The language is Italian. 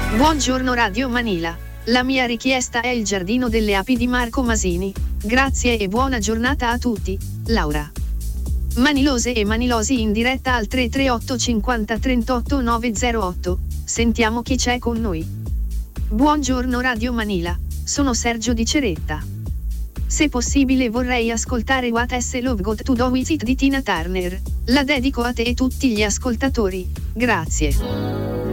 Buongiorno Radio Manila. La mia richiesta è Il giardino delle api di Marco Masini. Grazie e buona giornata a tutti. Laura. Manilose e manilosi in diretta al 338 50 38 908. Sentiamo chi c'è con noi. Buongiorno Radio Manila. Sono Sergio di Ceretta. Se possibile vorrei ascoltare What Has Love Got to Do With It di Tina Turner. La dedico a te e tutti gli ascoltatori. Grazie.